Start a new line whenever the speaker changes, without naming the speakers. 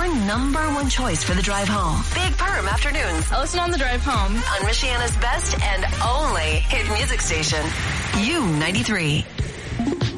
your number one choice for the drive home. Big Perm Afternoons.
I listen on the drive home.
On Michiana's best and only hit music station. U93.